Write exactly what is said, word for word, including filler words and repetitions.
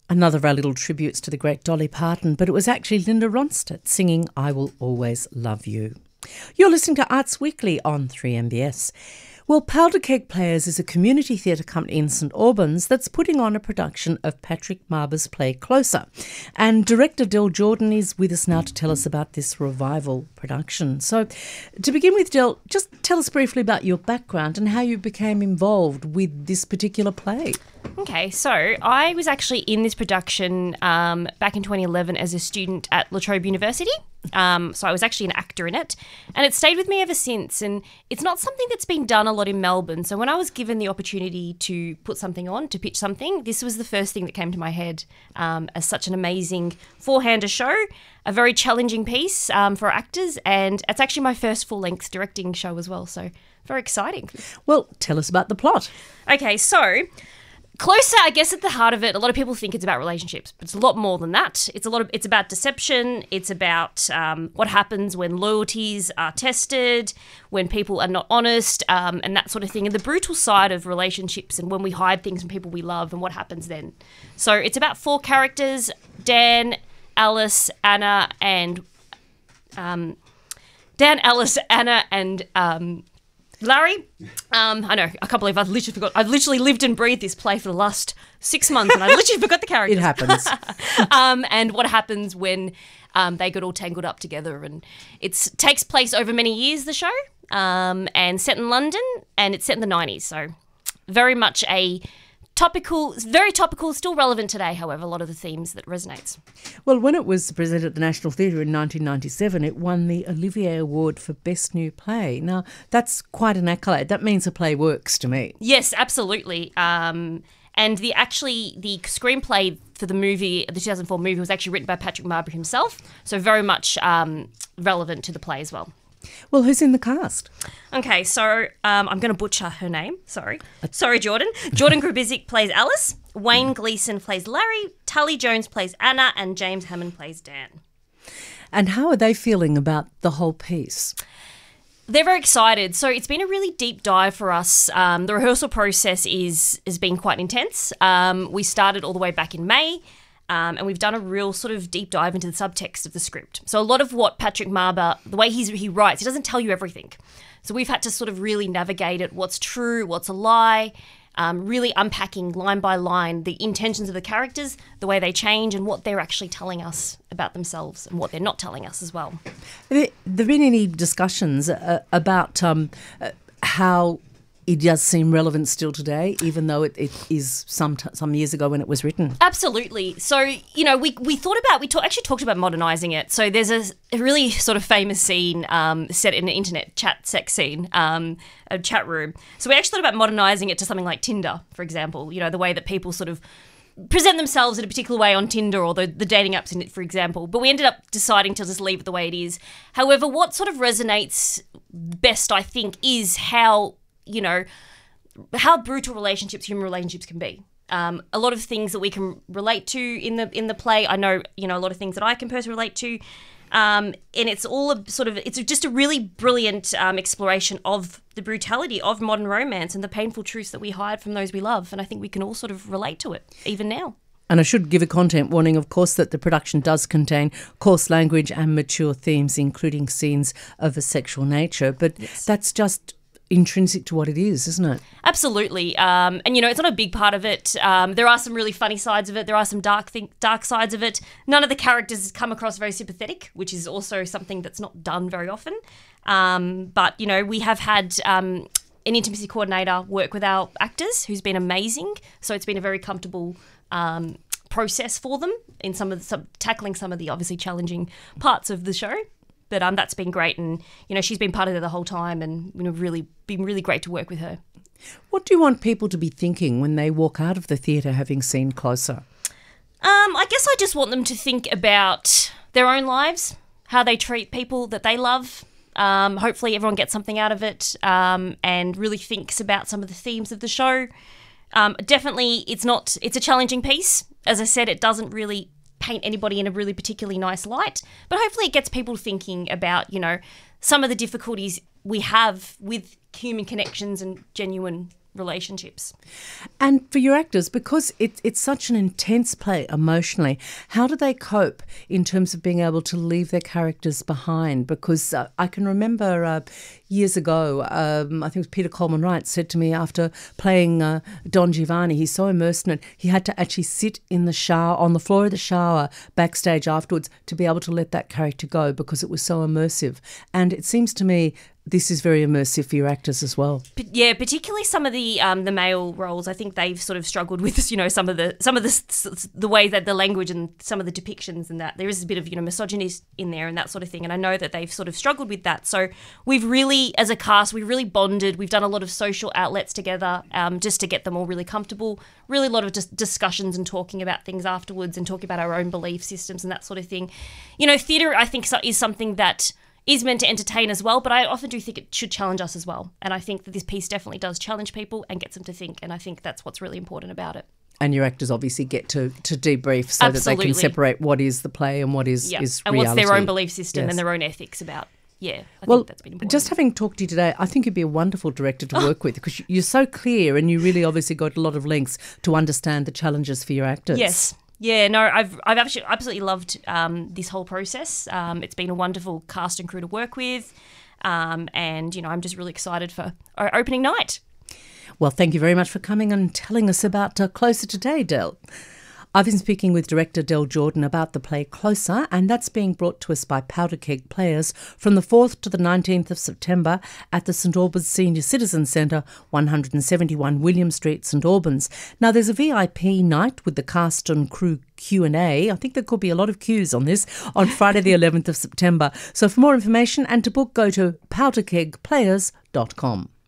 Another of our little tributes to the great Dolly Parton, but it was actually Linda Ronstadt singing I Will Always Love You. You're listening to Arts Weekly on three M B S. Well, Powder Keg Players is a community theatre company in St Albans that's putting on a production of Patrick Marber's play Closer. And director Del Jordan is with us now to tell us about this revival production. So to begin with, Del, just tell us briefly about your background and how you became involved with this particular play. Okay, so I was actually in this production um, back in twenty eleven as a student at La Trobe University. Um, so I was actually an actor in it, and it's stayed with me ever since. And it's not something that's been done a lot in Melbourne. So when I was given the opportunity to put something on, to pitch something, this was the first thing that came to my head um, as such an amazing four-hander show, a very challenging piece um, for actors, and it's actually my first full-length directing show as well. So very exciting. Well, tell us about the plot. Okay, so Closer, I guess at the heart of it, a lot of people think it's about relationships, but it's a lot more than that. It's a lot of it's about deception. It's about um, what happens when loyalties are tested, when people are not honest, um, and that sort of thing, and the brutal side of relationships and when we hide things from people we love and what happens then. So it's about four characters: Dan, Alice, Anna, and um, Dan, Alice, Anna, and um, Larry. Um, I know, I can't believe I've literally forgot. I've literally lived and breathed this play for the last six months and I literally forgot the characters. It happens. um, and what happens when um, they get all tangled up together. And it takes place over many years, the show, um, and set in London, and it's set in the nineties. So very much a topical, very topical, still relevant today, however, a lot of the themes that resonates. Well, when it was presented at the National Theatre in nineteen ninety-seven, it won the Olivier Award for Best New Play. Now, that's quite an accolade. That means the play works to me. Yes, absolutely. Um, and the actually, the screenplay for the movie, the two thousand four movie, was actually written by Patrick Marber himself, so very much um, relevant to the play as well. Well, who's in the cast? Okay, so um, I'm going to butcher her name. Sorry. Sorry, Jordan. Jordan Grubizic plays Alice. Wayne Gleason plays Larry. Tully Jones plays Anna. And James Hammond plays Dan. And how are they feeling about the whole piece? They're very excited. So it's been a really deep dive for us. Um, the rehearsal process is has been quite intense. Um, we started all the way back in May. Um, and we've done a real sort of deep dive into the subtext of the script. So a lot of what Patrick Marber, the way he's, he writes, he doesn't tell you everything. So we've had to sort of really navigate it, what's true, what's a lie, um, really unpacking line by line the intentions of the characters, the way they change, and what they're actually telling us about themselves and what they're not telling us as well. Have there been any discussions uh, about um, uh, how it does seem relevant still today, even though it, it is some t- some years ago when it was written? Absolutely. So, you know, we we thought about, we ta- actually talked about modernising it. So there's a, a really sort of famous scene um, set in an internet chat sex scene, um, a chat room. So we actually thought about modernising it to something like Tinder, for example, you know, the way that people sort of present themselves in a particular way on Tinder or the, the dating apps in it, for example. But we ended up deciding to just leave it the way it is. However, what sort of resonates best, I think, is how, you know, how brutal relationships, human relationships can be. Um, a lot of things that we can relate to in the in the play. I know, you know, a lot of things that I can personally relate to. Um, and it's all a sort of, it's just a really brilliant um, exploration of the brutality of modern romance and the painful truths that we hide from those we love. And I think we can all sort of relate to it, even now. And I should give a content warning, of course, that the production does contain coarse language and mature themes, including scenes of a sexual nature. But yes, that's just intrinsic to what it is, isn't it? Absolutely. Um, and, you know, it's not a big part of it. Um, there are some really funny sides of it. There are some dark th- dark sides of it. None of the characters come across very sympathetic, which is also something that's not done very often. Um, but, you know, we have had um, an intimacy coordinator work with our actors who's been amazing. So it's been a very comfortable um, process for them in some of the, some, tackling some of the obviously challenging parts of the show. But um, that's been great, and you know she's been part of it the whole time, and you know really been really great to work with her. What do you want people to be thinking when they walk out of the theatre having seen Closer? Um, I guess I just want them to think about their own lives, how they treat people that they love. Um, hopefully, everyone gets something out of it, um, and really thinks about some of the themes of the show. Um, definitely, it's not. It's a challenging piece. As I said, it doesn't really paint anybody in a really particularly nice light, but hopefully it gets people thinking about, you know, some of the difficulties we have with human connections and genuine relationships. And for your actors, because it, it's such an intense play emotionally, how do they cope in terms of being able to leave their characters behind? Because uh, I can remember uh, years ago, um, I think it was Peter Coleman Wright said to me after playing uh, Don Giovanni, he's so immersed in it, he had to actually sit in the shower, on the floor of the shower, backstage afterwards, to be able to let that character go because it was so immersive. And it seems to me this is very immersive for your actors as well. But yeah, particularly some of the um, the male roles. I think they've sort of struggled with, you know, some of the some of the the way that the language and some of the depictions and that there is a bit of, you know, misogyny in there and that sort of thing. And I know that they've sort of struggled with that. So we've really, as a cast, we've really bonded. We've done a lot of social outlets together, um, just to get them all really comfortable. Really, a lot of just discussions and talking about things afterwards and talking about our own belief systems and that sort of thing. You know, theatre, I think, is something that is meant to entertain as well, but I often do think it should challenge us as well. And I think that this piece definitely does challenge people and gets them to think, and I think that's what's really important about it. And your actors obviously get to, to debrief so Absolutely. That they can separate what is the play and what is, yeah. is and reality. And what's their own belief system yes. and their own ethics about. Yeah, I well, think that's been important. Just having talked to you today, I think you'd be a wonderful director to work with because you're so clear and you really obviously got a lot of links to understand the challenges for your actors. Yes. Yeah, no, I've I've actually absolutely loved um, this whole process. Um, it's been a wonderful cast and crew to work with, um, and you know I'm just really excited for our opening night. Well, thank you very much for coming and telling us about uh, Closer today, Del. I've been speaking with director Del Jordan about the play Closer, and that's being brought to us by Powder Keg Players from the fourth to the nineteenth of September at the St Albans Senior Citizen Centre, one seventy-one William Street, St Albans. Now, there's a V I P night with the cast and crew Q and A. I think there could be a lot of Qs on this on Friday the eleventh of September. So for more information and to book, go to powder keg players dot com.